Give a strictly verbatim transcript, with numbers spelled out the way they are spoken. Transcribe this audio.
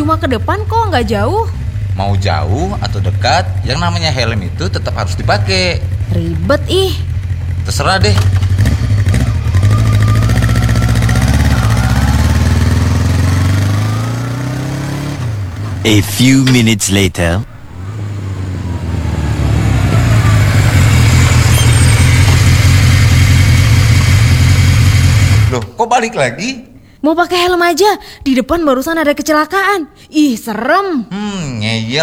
rumah ke depan kok nggak jauh? Mau jauh atau dekat, yang namanya helm itu tetap harus dipakai. Ribet ih. Terserah deh. A few minutes later. Loh, kok balik lagi? Mau pakai helm aja, di depan barusan ada kecelakaan. Ih, serem. Hmm, ngeyel.